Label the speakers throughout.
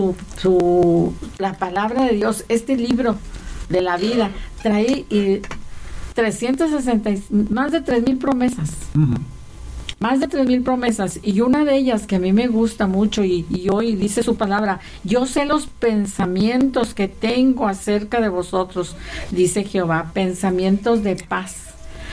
Speaker 1: la palabra de Dios, este libro de la vida, trae 360, más de 3,000 promesas. Uh-huh. Más de 3,000 promesas, y una de ellas que a mí me gusta mucho, y hoy dice su palabra: yo sé los pensamientos que tengo acerca de vosotros, dice Jehová, pensamientos de paz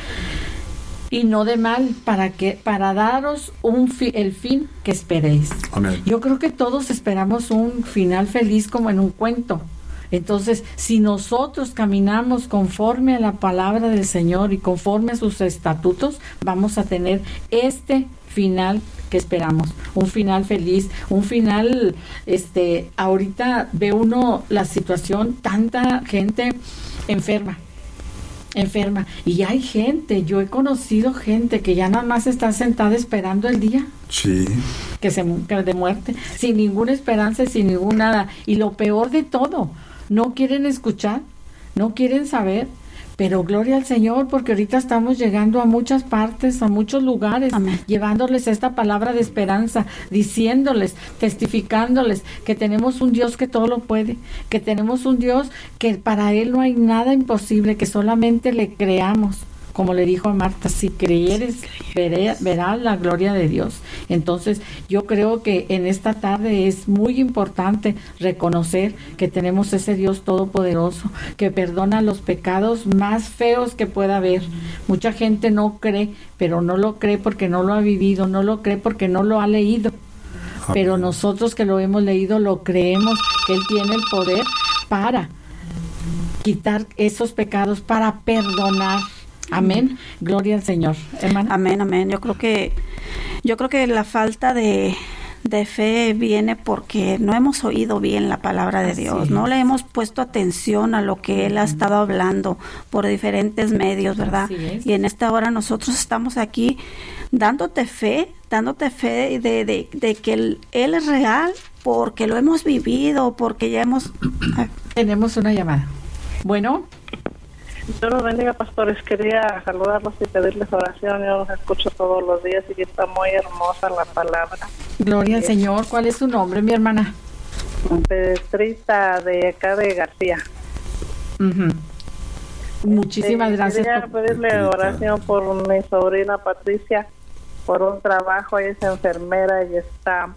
Speaker 1: y no de mal, para daros el fin que esperéis. Amén. Yo creo que todos esperamos un final feliz como en un cuento. Entonces, si nosotros caminamos conforme a la palabra del Señor y conforme a sus estatutos, vamos a tener este final que esperamos, un final feliz, un final, ahorita ve uno la situación, tanta gente enferma, y hay gente, yo he conocido gente que ya nada más está sentada esperando el día. Sí. Que de muerte, sin ninguna esperanza, sin ningún nada. Y lo peor de todo, no quieren escuchar, no quieren saber, pero gloria al Señor, porque ahorita estamos llegando a muchas partes, a muchos lugares, amén, llevándoles esta palabra de esperanza, diciéndoles, testificándoles que tenemos un Dios que todo lo puede, que tenemos un Dios que para Él no hay nada imposible, que solamente le creamos. Como le dijo a Marta, si creyeres, verás la gloria de Dios. Entonces, yo creo que en esta tarde es muy importante reconocer que tenemos ese Dios todopoderoso, que perdona los pecados más feos que pueda haber. Mucha gente no cree, pero no lo cree porque no lo ha vivido, no lo cree porque no lo ha leído. Pero nosotros que lo hemos leído, lo creemos, que Él tiene el poder para quitar esos pecados, para perdonar. Amén, gloria al Señor, hermana.
Speaker 2: Amén, amén. Yo creo que la falta de fe viene porque no hemos oído bien la palabra de Dios, no le hemos puesto atención a lo que Él ha estado hablando por diferentes medios, ¿verdad? Y en esta hora nosotros estamos aquí dándote fe de que Él es real, porque lo hemos vivido, porque ya hemos...
Speaker 1: Tenemos una llamada. Bueno...
Speaker 3: Dios los bendiga, pastores. Quería saludarlos y pedirles oración. Yo los escucho todos los días y está muy hermosa la palabra.
Speaker 1: Gloria al Señor. ¿Cuál es su nombre, mi hermana?
Speaker 3: Petrita, de acá de García.
Speaker 1: Uh-huh. Muchísimas gracias.
Speaker 3: Quería pedirle oración por mi sobrina Patricia, por un trabajo. Ella es enfermera y está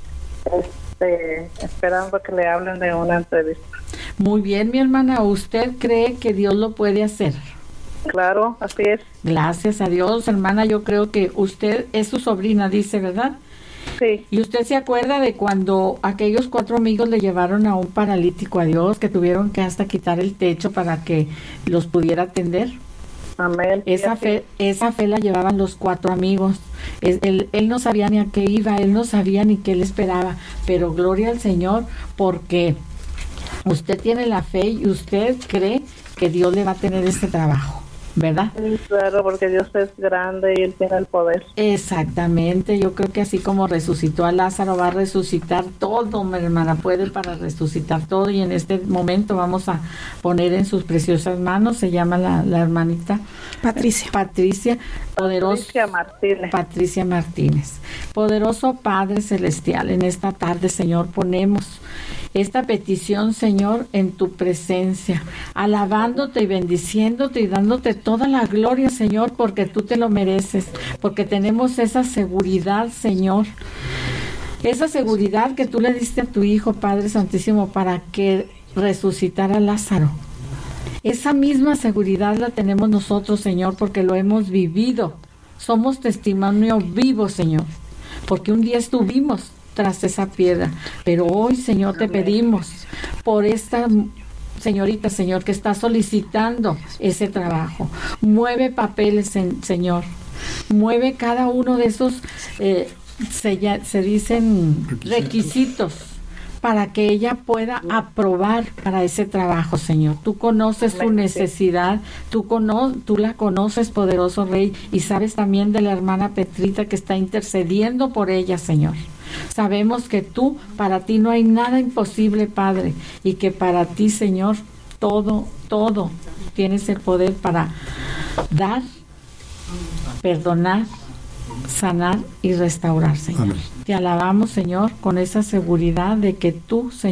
Speaker 3: esperando que le hablen de una entrevista.
Speaker 1: Muy bien, mi hermana. ¿Usted cree que Dios lo puede hacer?
Speaker 3: Claro, así es.
Speaker 1: Gracias a Dios, hermana. Yo creo que usted es su sobrina, dice, ¿verdad?
Speaker 3: Sí.
Speaker 1: ¿Y usted se acuerda de cuando aquellos 4 amigos le llevaron a un paralítico a Dios, que tuvieron que hasta quitar el techo para que los pudiera atender?
Speaker 3: Amén.
Speaker 1: Esa fe la llevaban los 4 amigos. Él no sabía ni a qué iba, él no sabía ni qué le esperaba, pero gloria al Señor, porque usted tiene la fe y usted cree que Dios le va a tener este trabajo, ¿verdad?
Speaker 3: Sí, claro, porque Dios es grande y Él tiene el poder.
Speaker 1: Exactamente, yo creo que así como resucitó a Lázaro, va a resucitar todo, mi hermana, puede para resucitar todo, y en este momento vamos a poner en sus preciosas manos, se llama la hermanita Patricia, poderoso, Patricia Martínez. Poderoso Padre Celestial, en esta tarde, Señor, ponemos esta petición, Señor, en tu presencia, alabándote y bendiciéndote y dándote toda la gloria, Señor, porque tú te lo mereces, porque tenemos esa seguridad, Señor, esa seguridad que tú le diste a tu Hijo, Padre Santísimo, para que resucitara a Lázaro. Esa misma seguridad la tenemos nosotros, Señor, porque lo hemos vivido. Somos testimonio vivo, Señor, porque un día estuvimos tras esa piedra, pero hoy, Señor, te pedimos por esta señorita, Señor, que está solicitando ese trabajo. Mueve papeles, Señor, mueve cada uno de esos se dicen requisitos para que ella pueda aprobar para ese trabajo, Señor. Tú conoces su necesidad, tú la conoces, poderoso Rey, y sabes también de la hermana Petrita que está intercediendo por ella, Señor. Sabemos que para ti no hay nada imposible, Padre, y que para ti, Señor, todo tienes el poder para dar, perdonar, sanar y restaurar, Señor. Amén. Te alabamos, Señor, con esa seguridad de que tú, Señor,